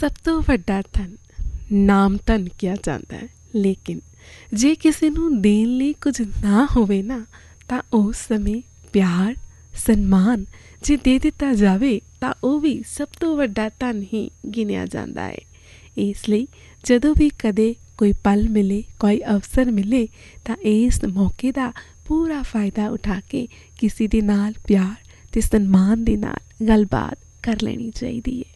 ਸਭ ਤੋਂ ਵੱਡਾ ਧਨ ਨਾਮ ਧਨ ਕਿਹਾ ਜਾਂਦਾ ਹੈ, ਲੇਕਿਨ ਜੇ ਕਿਸੇ ਨੂੰ ਦੇਣ ਲਈ ਕੁਝ ਨਾ ਹੋਵੇ ਨਾ ਤਾਂ ਉਸ ਸਮੇਂ ਪਿਆਰ ਸਨਮਾਨ ਜੇ ਦੇ ਦਿੱਤਾ ਜਾਵੇ ਤਾਂ ਉਹ ਵੀ ਸਭ ਤੋਂ ਵੱਡਾ ਧਨ ਹੀ ਗਿਣਿਆ ਜਾਂਦਾ ਹੈ। ਇਸ ਲਈ ਜਦੋਂ ਵੀ ਕਦੇ ਕੋਈ ਪਲ ਮਿਲੇ, ਕੋਈ ਅਵਸਰ ਮਿਲੇ ਤਾਂ ਇਸ ਮੌਕੇ ਦਾ ਪੂਰਾ ਫਾਇਦਾ ਉਠਾ ਕੇ ਕਿਸੇ ਦੇ ਨਾਲ ਪਿਆਰ ਅਤੇ ਸਨਮਾਨ ਦੇ ਨਾਲ ਗੱਲਬਾਤ ਕਰ ਲੈਣੀ ਚਾਹੀਦੀ ਹੈ।